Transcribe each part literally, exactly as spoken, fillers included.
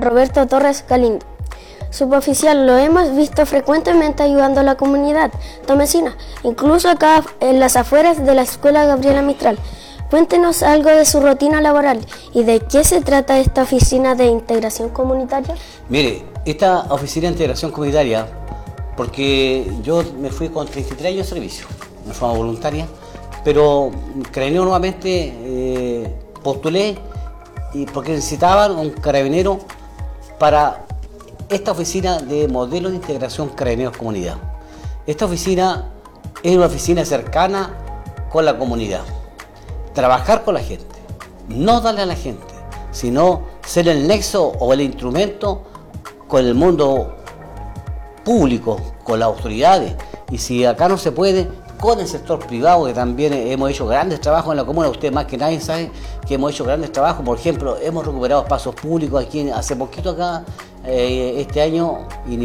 Roberto Torres Galindo. Suboficial, lo hemos visto frecuentemente ayudando a la comunidad tomecina, incluso acá en las afueras de la Escuela Gabriela Mistral. Cuéntenos algo de su rutina laboral y de qué se trata esta oficina de integración comunitaria. Mire, esta oficina de integración comunitaria, porque yo me fui con treinta y tres años de servicio, de forma voluntaria, pero Carabineros nuevamente eh, postulé y porque necesitaban un carabinero para esta oficina de modelo de integración Carabineros Comunidad. Esta oficina es una oficina cercana con la comunidad. Trabajar con la gente, no darle a la gente, sino ser el nexo o el instrumento con el mundo público, con las autoridades. Y si acá no se puede, con el sector privado, que también hemos hecho grandes trabajos en la comuna. Usted más que nadie sabe que hemos hecho grandes trabajos. Por ejemplo, hemos recuperado espacios públicos aquí hace poquito acá, eh, este año, en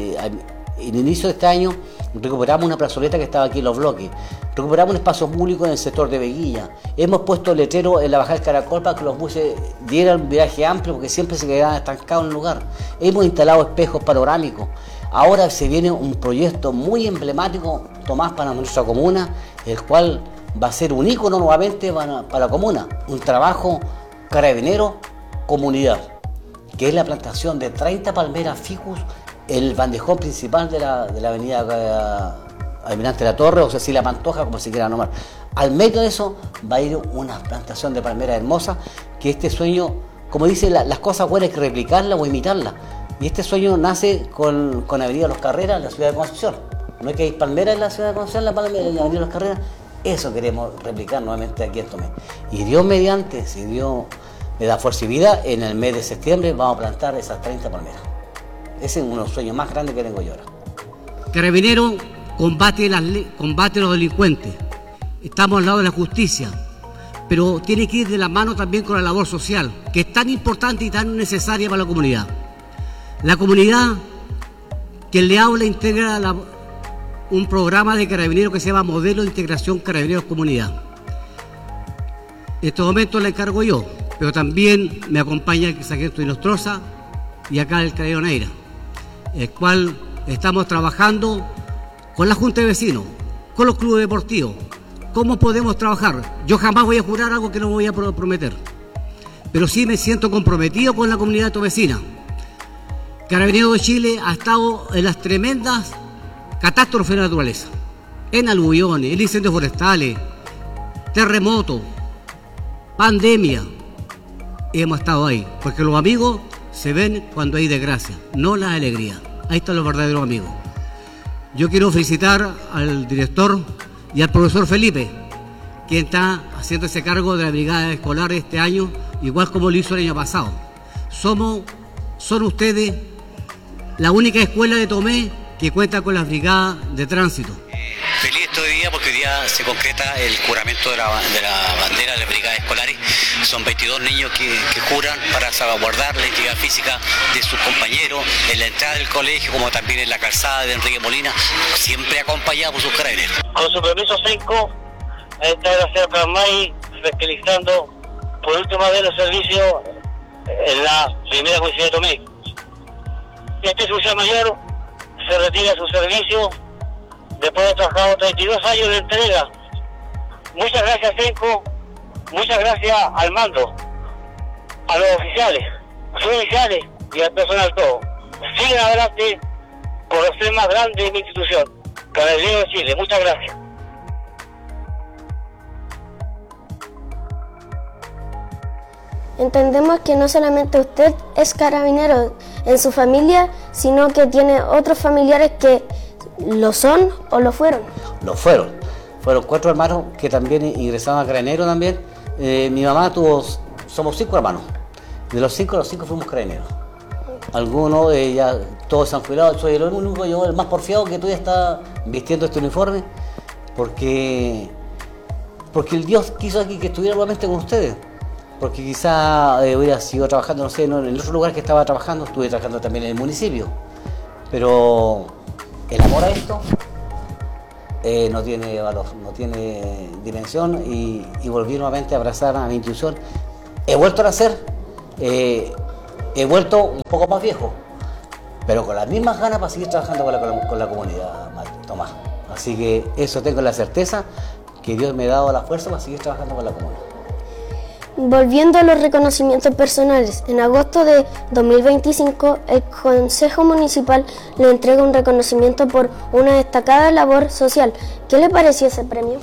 el inicio de este año, recuperamos una plazoleta que estaba aquí en los bloques. Recuperamos un espacio público en el sector de Veguilla. Hemos puesto letrero en la bajada del Caracol para que los buses dieran un viraje amplio, porque siempre se quedaban estancados en el lugar. Hemos instalado espejos panorámicos. Ahora se viene un proyecto muy emblemático, Tomás, para nuestra comuna, el cual va a ser un ícono nuevamente para, para la comuna. Un trabajo carabinero comunidad, que es la plantación de treinta palmeras ficus en el bandejón principal de la, de la avenida Almirante La Torre, o sea, si la Pantoja, como se quiera nombrar. Al medio de eso va a ir una plantación de palmeras hermosas, que este sueño, como dice, la, las cosas buenas hay que replicarlas o imitarlas. Y este sueño nace con, con Avenida Los Carreras, en la ciudad de Concepción. No es que hay palmeras en la ciudad de Concepción, la palmera en la Avenida Los Carreras. Eso queremos replicar nuevamente aquí en Tomé. Y Dios mediante, si Dios me da fuerza y vida, en el mes de septiembre vamos a plantar esas treinta palmeras. Ese es uno de los sueños más grandes que tengo yo ahora. Carabinero combate, las combate a los delincuentes. Estamos al lado de la justicia, pero tiene que ir de la mano también con la labor social, que es tan importante y tan necesaria para la comunidad. La comunidad, quien le habla, integra la, un programa de carabineros que se llama Modelo de Integración Carabineros Comunidad. En estos momentos le encargo yo, pero también me acompaña el sargento Inostroza y acá el carabinero Neira, el cual estamos trabajando con la Junta de Vecinos, con los clubes deportivos. ¿Cómo podemos trabajar? Yo jamás voy a jurar algo que no voy a prometer, pero sí me siento comprometido con la comunidad tomecina. Carabineros de Chile ha estado en las tremendas catástrofes de la naturaleza, en aluviones, en incendios forestales, terremotos, pandemia. Hemos estado ahí, porque los amigos se ven cuando hay desgracia, no la alegría. Ahí están los verdaderos amigos. Yo quiero felicitar al director y al profesor Felipe, quien está haciéndose cargo de la brigada escolar este año, igual como lo hizo el año pasado. Somos, son ustedes la única escuela de Tomé que cuenta con las brigadas de tránsito. Feliz este día porque hoy día se concreta el juramento de la, de la bandera de las brigadas escolares. Son veintidós niños que, que juran para salvaguardar la integridad física de sus compañeros en la entrada del colegio, como también en la calzada de Enrique Molina, siempre acompañados por sus carabineros. Con su permiso, Senco, esta es la señora Pramay, fiscalizando por última vez los servicios en la primera comunidad de Tomé. Este oficial mayor se retira de su servicio después de haber trabajado treinta y dos años de entrega. Muchas gracias, Senco, muchas gracias al mando, a los oficiales, suboficiales y al personal todo. Sigan adelante por ser más grande de mi institución, Carabineros de Chile. Muchas gracias. Entendemos que no solamente usted es carabinero en su familia, sino que tiene otros familiares que lo son o lo fueron. Lo fueron. Fueron cuatro hermanos que también ingresaron a carabineros también. Eh, mi mamá tuvo, somos cinco hermanos. De los cinco, los cinco fuimos carabineros. Algunos, eh, ya todos se han jubilado. Soy el único, yo el más porfiado que todavía está vistiendo este uniforme, porque, porque el Dios quiso aquí que estuviera nuevamente con ustedes. Porque quizá eh, hubiera sido trabajando, no sé, no, en el otro lugar que estaba trabajando, estuve trabajando también en el municipio. Pero el amor a esto eh, no tiene valor, no tiene dimensión y, y volví nuevamente a abrazar a mi institución. He vuelto a nacer, eh, he vuelto un poco más viejo, pero con las mismas ganas para seguir trabajando con la, con la comunidad, Tomás. Así que eso tengo la certeza, que Dios me ha dado la fuerza para seguir trabajando con la comunidad. Volviendo a los reconocimientos personales, en agosto de dos mil veinticinco el Consejo Municipal le entrega un reconocimiento por una destacada labor social. ¿Qué le pareció ese premio?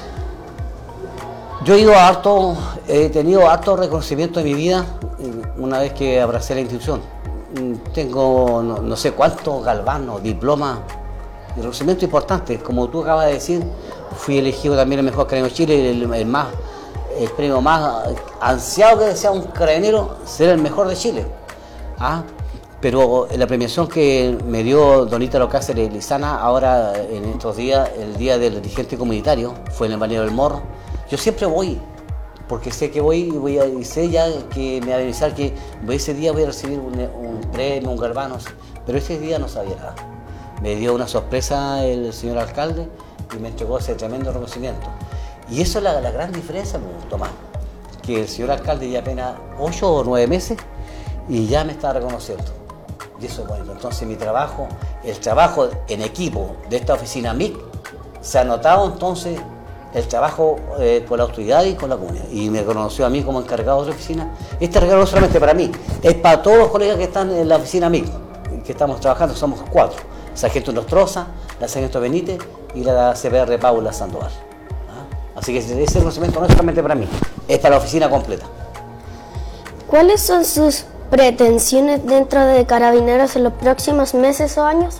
Yo he ido a harto, he tenido harto reconocimiento en mi vida una vez que abracé la institución. Tengo no, no sé cuántos galvanos, diplomas y reconocimientos importantes. Como tú acabas de decir, fui elegido también el mejor carabinero de Chile, el, el más el premio más ansiado que desea un carabinero, ser el mejor de Chile. ¿Ah? Pero la premiación que me dio don Ítalo Cáceres Lizana ahora en estos días, el día del dirigente comunitario, fue en el balneario del Morro. Yo siempre voy, porque sé que voy y voy a, y sé ya que me va a avisar que ese día voy a recibir un, un premio, un galvano, pero ese día no sabía nada. Me dio una sorpresa el señor alcalde y me entregó ese tremendo reconocimiento. Y eso es la, la gran diferencia, Tomás, que el señor alcalde ya apenas ocho o nueve meses y ya me está reconociendo. Y eso es bonito. Entonces mi trabajo, el trabajo en equipo de esta oficina M I C, se ha notado entonces el trabajo eh, con la autoridad y con la comunidad. Y me reconoció a mí como encargado de la oficina. Este regalo no solamente para mí, es para todos los colegas que están en la oficina M I C, que estamos trabajando, somos cuatro. Sargento Nostroza, la Sargento Benítez y la C P R Paula Sandoval. Así que ese reconocimiento no es solamente para mí, es para la oficina completa. ¿Cuáles son sus pretensiones dentro de Carabineros en los próximos meses o años?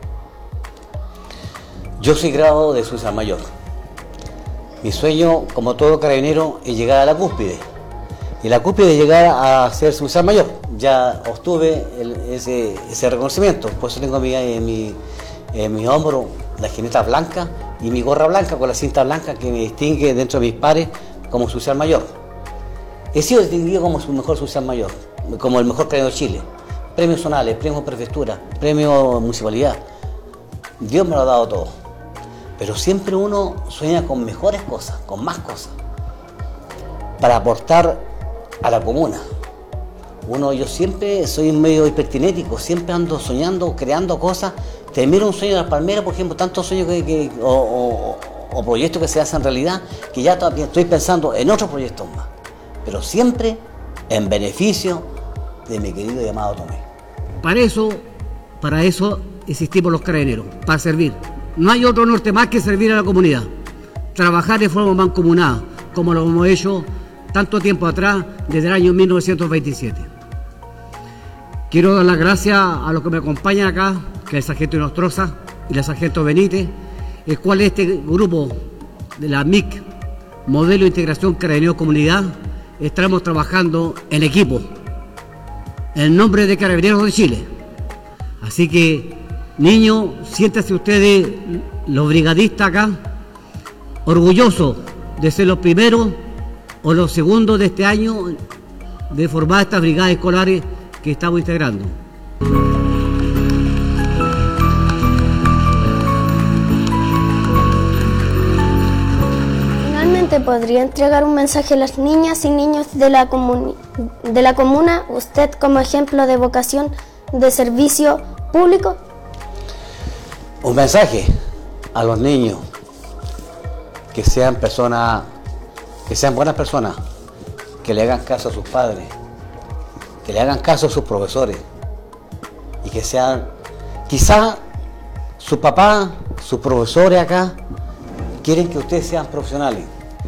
Yo soy grado de Suiza Mayor. Mi sueño, como todo carabinero, es llegar a la cúspide. Y la cúspide es llegar a ser Suiza Mayor. Ya obtuve el, ese, ese reconocimiento, por eso tengo en mi, en mi, en mi hombro la jineta blanca y mi gorra blanca con la cinta blanca que me distingue dentro de mis pares como oficial mayor. He sido distinguido como su mejor oficial mayor, como el mejor carabinero de Chile. Premios zonales, premios prefectura, premios municipalidad. Dios me lo ha dado todo. Pero siempre uno sueña con mejores cosas, con más cosas, para aportar a la comuna. Uno, yo siempre soy medio hiperkinético, siempre ando soñando, creando cosas. Termino un sueño de la palmera, por ejemplo, tantos sueños que, que, o, o, o proyectos que se hacen realidad, que ya todavía estoy pensando en otros proyectos más, pero siempre en beneficio de mi querido y amado Tomé. Para eso, para eso existimos los carabineros, para servir. No hay otro norte más que servir a la comunidad, trabajar de forma mancomunada, como lo hemos hecho tanto tiempo atrás, desde el año mil novecientos veintisiete. Quiero dar las gracias a los que me acompañan acá, que es el sargento Nostroza y la sargento Benítez, el cual este grupo de la M I C, Modelo de Integración Carabinero Comunidad, estamos trabajando en equipo, en nombre de Carabineros de Chile. Así que, niños, siéntanse ustedes, los brigadistas acá, orgullosos de ser los primeros o los segundos de este año de formar estas brigadas escolares que estamos integrando. Finalmente, ¿podría entregar un mensaje a las niñas y niños de la, comuni- de la comuna, usted como ejemplo de vocación de servicio público? Un mensaje a los niños, que sean personas, que sean buenas personas, que le hagan caso a sus padres, que le hagan caso a sus profesores y que sean, quizá sus papás, sus profesores acá quieren que ustedes sean profesionales.